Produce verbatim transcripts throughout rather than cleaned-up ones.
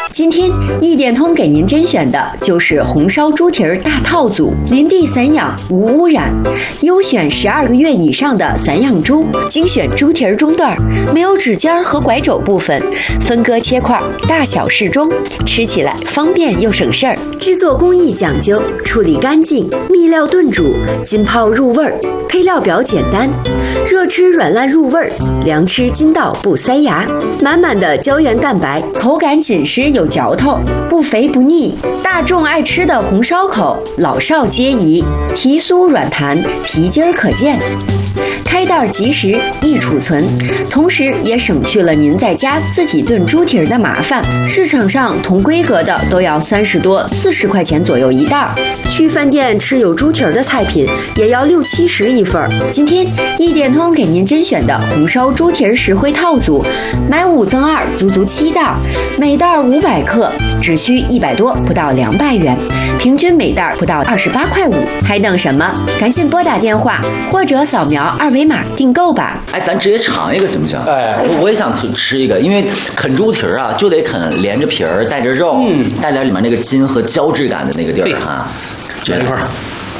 今天一点通给您甄选的就是红烧猪蹄儿大套组，林地散养无污染，优选十二个月以上的散养猪，精选猪蹄儿中段，没有指尖和拐肘部分，分割切块，大小适中，吃起来方便又省事儿。制作工艺讲究，处理干净，秘料炖煮，浸泡入味儿，配料表简单，热吃软烂入味儿，凉吃筋道不塞牙，满满的胶原蛋白，口感紧实有嚼头，不肥不腻，大众爱吃的红烧口，老少皆宜，皮酥软弹，皮筋儿可见。开袋即食，易储存，同时也省去了您在家自己炖猪蹄儿的麻烦。市场上同规格的都要三十多、四十块钱左右一袋，去饭店吃有猪蹄儿的菜品也要六七十一份。今天一点通给您甄选的红烧猪蹄儿实惠套组，买五赠二，足足七袋，每袋五百克，只需一百多，不到两百元，平均每袋不到二十八块五。还等什么？赶紧拨打电话或者扫描二维码订购吧。 哎，咱直接尝一个行不行？ 哎， 我也想吃一个，因为啃猪蹄儿啊，就得啃连着皮儿，带着肉，嗯，带点里面那个筋和胶质感的那个地儿哈。这一块儿。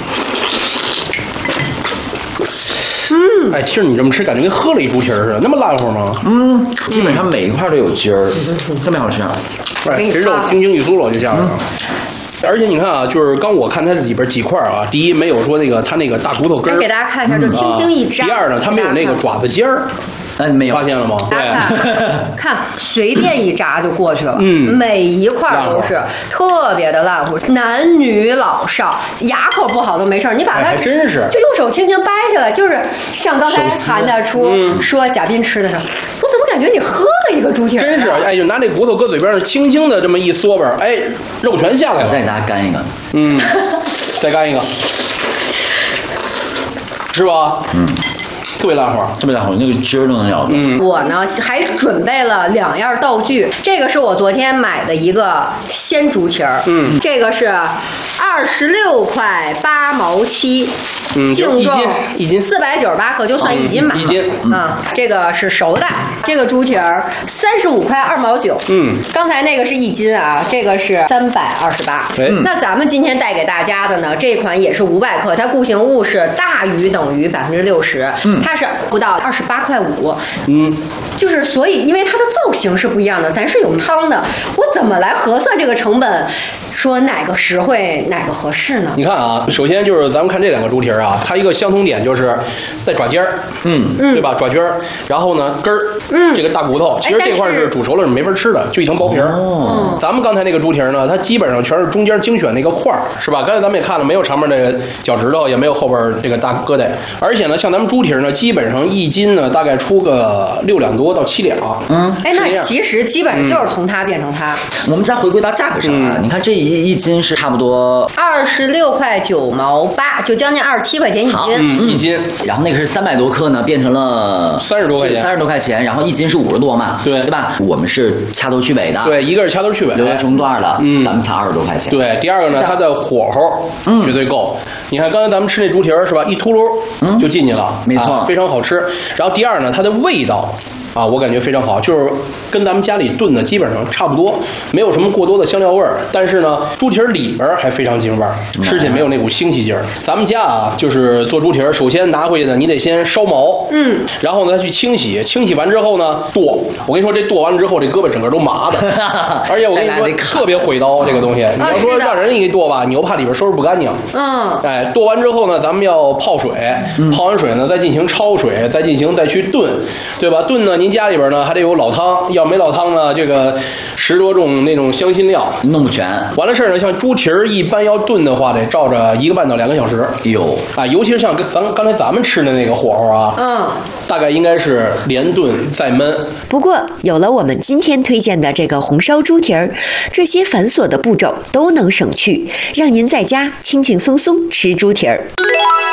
嗯，哎，其实你这么吃，感觉跟喝了一猪蹄儿似的，那么烂乎吗？ 嗯，基本上每一块都有筋儿，特别好吃。 哎，这肉清清玉酥了，就下来了。而且你看啊，就是刚我看它里边几块啊，第一没有说那个它那个大骨头根儿， 给大家看一下，就轻轻一扎。 第二呢，它没有那个爪子尖儿。 哎，没有发现了吗？对， 看随便一扎就过去了，嗯，每一块都是特别的烂乎，男女老少牙口不好都没事，你把它还真是就用手轻轻掰下来，就是像刚才韩大厨说贾斌吃的时候，我怎么感觉你喝了一个猪蹄儿？ 真是，哎，就拿那骨头搁嘴边上，轻轻的这么一嗦吧，哎，肉全下来了。 再给大家干一个， 嗯，再干一个，是吧？嗯。特别大花， 特别大花，那个汁儿都能咬到。 嗯，我呢还准备了两样道具，这个是我昨天买的一个鲜猪蹄儿，嗯，这个是二十六块八毛七， 嗯， 净重一斤四百九十八克，就算一斤吧， 一斤啊，这个是熟的，这个猪蹄儿三十五块二毛九，嗯，刚才那个是一斤啊，这个是三百二十八。那咱们今天带给大家的呢，这款也是五百克，它固形物是大于等于百分之六十，嗯。它是不到二十八块五，嗯，就是所以因为它的造型是不一样的，咱是有汤的，我怎么来核算这个成本？说哪个实惠，哪个合适呢？ 你看啊，首先就是咱们看这两个猪蹄儿啊，它一个相同点就是在爪尖儿，嗯嗯，对吧？爪尖儿，然后呢根儿，嗯，这个大骨头，其实这块是煮熟了是没法吃的，就一层薄皮儿。哦，咱们刚才那个猪蹄儿呢，它基本上全是中间精选那个块儿，是吧？刚才咱们也看了，没有长面的脚趾头，也没有后边这个大疙瘩，而且呢，像咱们猪蹄儿呢，基本上一斤呢大概出个六两多到七两。 嗯，哎，那其实基本上就是从它变成它。 我们再回归到价格上啊，你看这一。一斤是差不多二十六块九毛八，就将近二十七块钱一斤。 嗯，一斤。 然后那个是三百多克呢，变成了三十多块钱， 三十多块钱。然后一斤是五十多嘛， 对对吧？我们是掐头去尾的， 对，一个是掐头去尾， 留在中段了，嗯，咱们才二十多块钱。 对，第二个呢，它的火候绝对够。你看刚才咱们吃那猪蹄儿是吧，一秃噜就进去了， 没错， 非常好吃。然后第二呢，它的味道。啊，我感觉非常好，就是跟咱们家里炖的基本上差不多，没有什么过多的香料味儿。但是呢，猪蹄儿里边还非常京味儿，吃起来没有那股腥气劲儿。咱们家啊，就是做猪蹄儿，首先拿回去呢，你得先烧毛，嗯，然后呢再去清洗，清洗完之后呢剁。我跟你说，这剁完了之后，这胳膊整个都麻的，而且我跟你说特别毁刀这个东西。你要说让人给你剁吧，你又怕里边收拾不干净。嗯，哎，剁完之后呢，咱们要泡水，泡完水呢再进行焯水，再进行再去炖，对吧？炖呢。您家里边呢还得有老汤，要没老汤呢，这个十多种那种香辛料弄不全。 完了事儿呢，像猪蹄儿一般要炖的话，得照着一个半到两个小时。 有啊，尤其是像跟咱刚才咱们吃的那个火候啊，嗯，大概应该是连炖再焖。 不过有了我们今天推荐的这个红烧猪蹄儿，这些繁琐的步骤都能省去，让您在家轻轻松松吃猪蹄儿。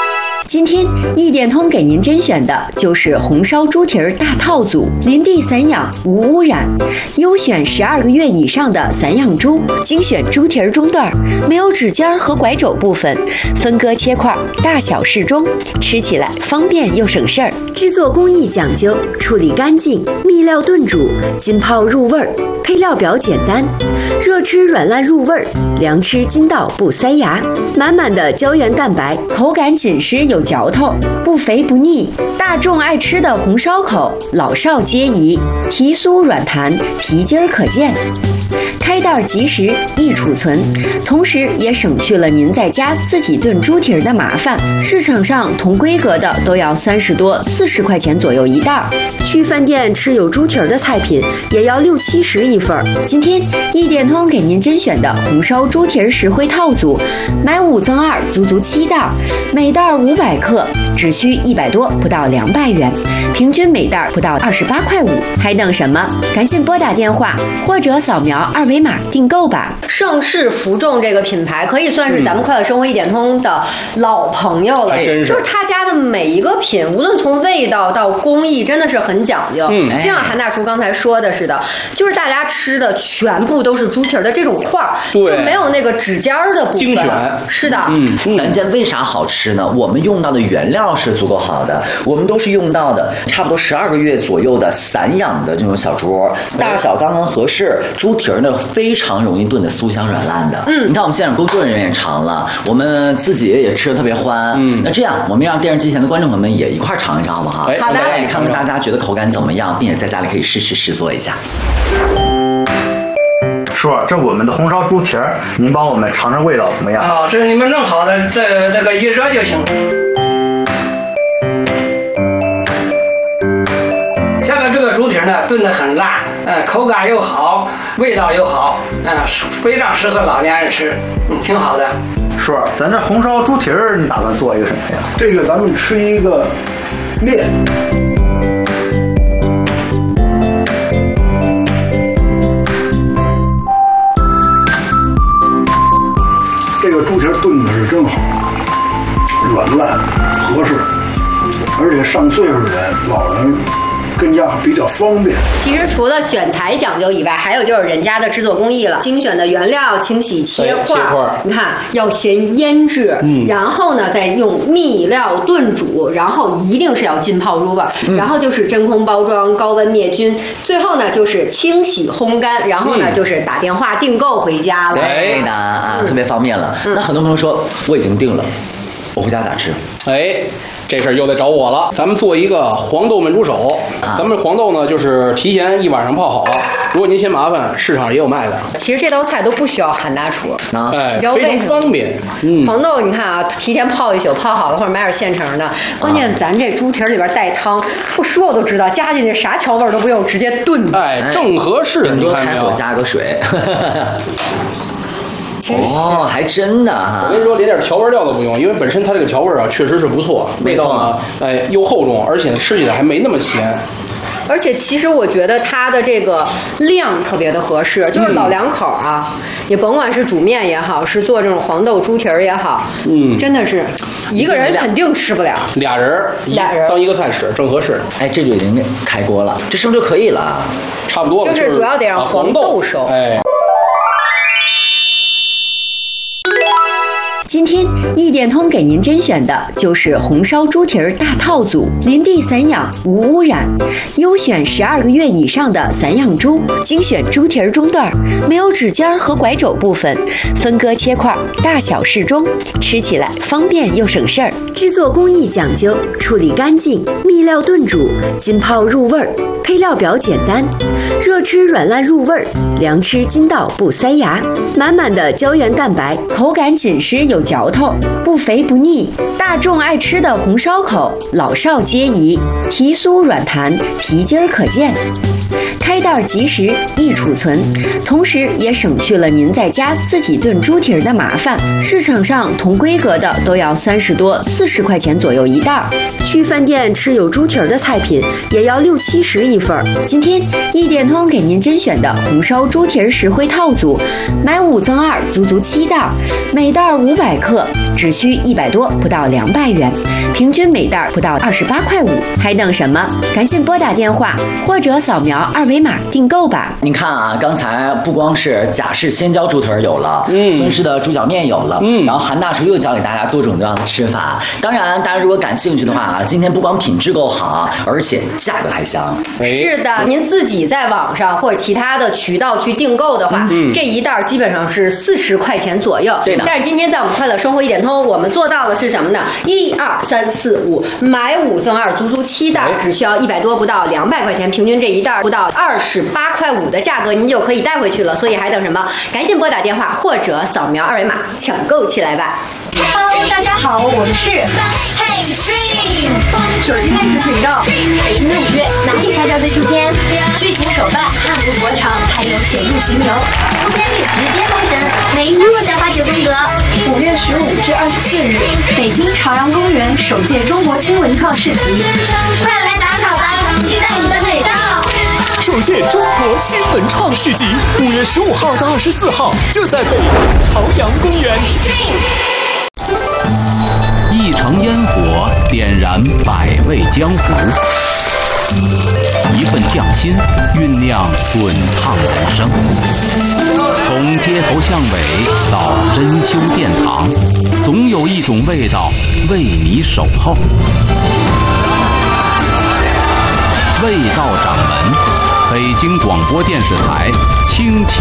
今天一点通给您甄选的就是红烧猪蹄儿大套组，林地散养无污染，优选十二个月以上的散养猪，精选猪蹄儿中段，没有指尖和拐肘部分，分割切块，大小适中，吃起来方便又省事儿。制作工艺讲究，处理干净，秘料炖煮，浸泡入味儿。配料表简单，热吃软烂入味儿，凉吃筋道不塞牙，满满的胶原蛋白，口感紧实有嚼头，不肥不腻，大众爱吃的红烧口，老少皆宜，皮酥软弹，皮筋儿可见。开袋即食，易储存，同时也省去了您在家自己炖猪蹄儿的麻烦。市场上同规格的都要三十多、四十块钱左右一袋，去饭店吃有猪蹄儿的菜品也要六七十一份。今天一点通给您甄选的红烧猪蹄儿实惠套组，买五赠二，足足七袋，每袋五百克，只需一百多，不到两百元，平均每袋不到二十八块五，还等什么？赶紧拨打电话或者扫描二维码订购吧。 盛世福众这个品牌可以算是咱们快乐生活一点通的老朋友了， 还真是， 就是他家的每一个品，无论从味道到工艺，真的是很讲究。嗯，就像韩大厨刚才说的似的，就是大家吃的全部都是猪蹄儿的这种块儿， 对， 就没有那个指尖儿的部分。 精选， 是的。 嗯，咱家为啥好吃呢？我们用到的原料是足够好的，我们都是用到的差不多十二个月左右的散养的这种小猪，大小刚刚合适。猪蹄儿呢非常容易炖的酥香软烂的。嗯，你看我们现场工作人员也尝了，我们自己也吃的特别欢。嗯，那这样我们让电视机前的观众朋友们也一块尝一尝好不好？ 好的， 来看看大家觉得口感怎么样，并且在家里可以试试试做一下。 叔，这我们的红烧猪蹄儿，您帮我们尝尝味道怎么样？ 啊，这是你们弄好的，这这个一热就行了。现在这个猪蹄呢炖得很烂，呃，口感又好，味道又好，嗯、呃，非常适合老年人吃，嗯，挺好的。 叔，咱这红烧猪蹄儿，你打算做一个什么呀？ 这个咱们吃一个面。这个猪蹄炖的是真好，软烂合适，而且上岁数的人、老人跟家比较方便。 其实除了选材讲究以外，还有就是人家的制作工艺了，精选的原料、清洗切块， 切块你看要先腌制，嗯，然后呢再用秘料炖煮，然后一定是要浸泡入味，嗯，然后就是真空包装、高温灭菌，最后呢就是清洗烘干，然后呢、嗯、就是打电话订购回家了。 对的啊， 嗯、 特别方便了。嗯、那很多朋友说我已经订了，我回家咋吃？ 哎，这事儿又得找我了。咱们做一个黄豆焖猪手，啊、咱们黄豆呢就是提前一晚上泡好。如果您嫌麻烦，市场也有卖的。 其实这道菜都不需要韩大厨， 啊，哎，非常方便。 嗯，黄豆你看啊，提前泡一宿，泡好了或者买点现成的。关键咱这猪蹄里边带汤，不说我都知道，加进去啥调味都不用，直接炖。 哎，正合适。 顶多开火加个水。哦，还真的哈！ 我跟你说，连点调味料都不用，因为本身它这个调味啊确实是不错，味道呢，哎，又厚重，而且吃起来还没那么咸。 而且其实我觉得它的这个量特别的合适，就是老两口啊，嗯、也甭管是煮面也好，是做这种黄豆猪蹄儿也好，嗯，真的是一个人肯定吃不了， 俩人俩人当一个菜吃，正合适。 哎，这就已经开锅了，这是不是就可以了？ 差不多了， 就是主要得让黄豆熟。 哎。 今天一点通给您甄选的就是红烧猪蹄儿大套组，林地散养无污染，优选十二个月以上的散养猪，精选猪蹄儿中段，没有指尖和拐肘部分，分割切块，大小适中，吃起来方便又省事儿。制作工艺讲究，处理干净，秘料炖煮，浸泡入味儿。配料表简单，热吃软烂入味儿，凉吃筋道不塞牙，满满的胶原蛋白，口感紧实有嚼头，不肥不腻，大众爱吃的红烧口，老少皆宜，皮酥软弹，皮筋儿可见。开袋即食，易储存，同时也省去了您在家自己炖猪蹄儿的麻烦。市场上同规格的都要三十多、四十块钱左右一袋，去饭店吃有猪蹄儿的菜品也要六七十一份。今天一点通给您甄选的红烧猪蹄儿实惠套组，买五赠二，足足七袋，每袋五百百克，只需一百多不到两百元，平均每袋不到二十八块五，还等什么？赶紧拨打电话或者扫描二维码订购吧。 您看啊，刚才不光是贾氏鲜椒猪腿有了，嗯，孙氏的猪脚面有了，嗯，然后韩大厨又教给大家多种多样的吃法。当然，大家如果感兴趣的话啊，今天不光品质够好，而且价格还香。 是的，您自己在网上或者其他的渠道去订购的话，嗯，这一袋基本上是四十块钱左右。 对的。 但是今天在我们快乐生活一点通，我们做到的是什么呢？一二三四五，买五送二，足足七袋，只需要一百多不到两百块钱，平均这一袋不到二十八块五的价格，您就可以带回去了。所以还等什么？赶紧拨打电话或者扫描二维码抢购起来吧。 Hello， 大家好，我们是 Hey Dream， 手机内存频道，北京的五月哪里开票最出片？巨型手办、汉服国潮，还有水陆巡游，出片率直接封神，每一天都想发掘风格。五月十五至二十四日，北京朝阳公园首届中国新文创市集，快来打卡吧，期待你的美到。 首届中国新文创市集，五月十五号到二十四号，就在北京朝阳公园。 一城烟火点燃百味江湖，一份匠心酝酿滚烫人生。从街头巷尾到珍馐殿堂，总有一种味道为你守候。味道掌门，北京广播电视台倾情